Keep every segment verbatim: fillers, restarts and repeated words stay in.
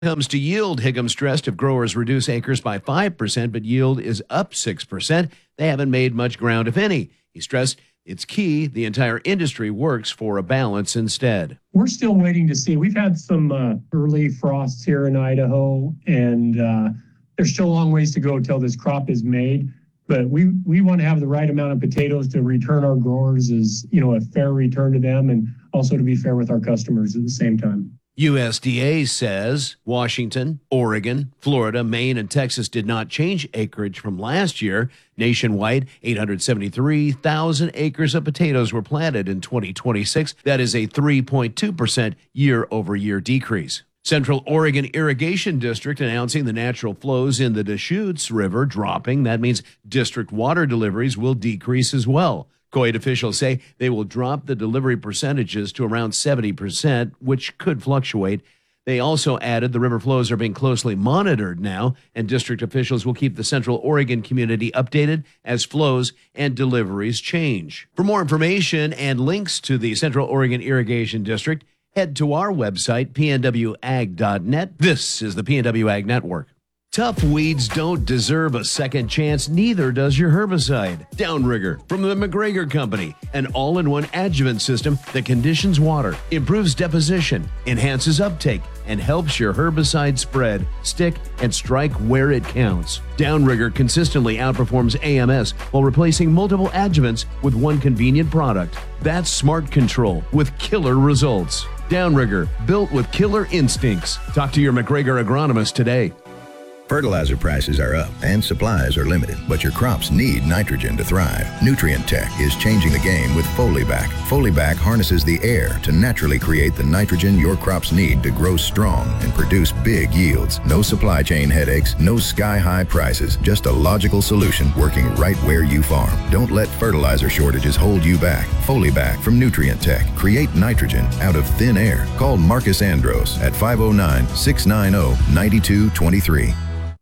Comes to yield, Higgum stressed if growers reduce acres by five percent, but yield is up six percent, they haven't made much ground, if any. He stressed it's key the entire industry works for a balance instead. We're still waiting to see. We've had some uh, early frosts here in Idaho, and uh, there's still a long ways to go till this crop is made. But we, we want to have the right amount of potatoes to return our growers as, you know, a fair return to them, and also to be fair with our customers at the same time. U S D A says Washington, Oregon, Florida, Maine, and Texas did not change acreage from last year. Nationwide, eight hundred seventy-three thousand acres of potatoes were planted in twenty twenty-six. That is a three point two percent year-over-year decrease. Central Oregon Irrigation District announcing the natural flows in the Deschutes River dropping. That means district water deliveries will decrease as well. Coit officials say they will drop the delivery percentages to around seventy percent, which could fluctuate. They also added the river flows are being closely monitored now, and district officials will keep the Central Oregon community updated as flows and deliveries change. For more information and links to the Central Oregon Irrigation District, head to our website, p n w ag dot net. This is the P N W Ag Network. Tough weeds don't deserve a second chance, neither does your herbicide. Downrigger from the McGregor Company, an all-in-one adjuvant system that conditions water, improves deposition, enhances uptake, and helps your herbicide spread, stick, and strike where it counts. Downrigger consistently outperforms A M S while replacing multiple adjuvants with one convenient product. That's smart control with killer results. Downrigger, built with killer instincts. Talk to your McGregor agronomist today. Fertilizer prices are up and supplies are limited, but your crops need nitrogen to thrive. Nutrient Tech is changing the game with Folibac. Folibac harnesses the air to naturally create the nitrogen your crops need to grow strong and produce big yields. No supply chain headaches, no sky-high prices, just a logical solution working right where you farm. Don't let fertilizer shortages hold you back. Folibac from Nutrient Tech. Create nitrogen out of thin air. Call Marcus Andros at five oh nine, six nine oh, nine two two three.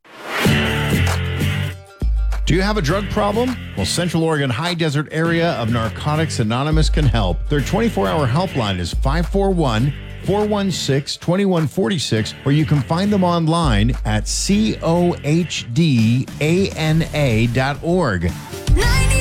Do you have a drug problem? Well, Central Oregon High Desert Area of Narcotics Anonymous can help. Their twenty-four hour helpline is five four one, four one six, two one four six, or you can find them online at cohdana dot org.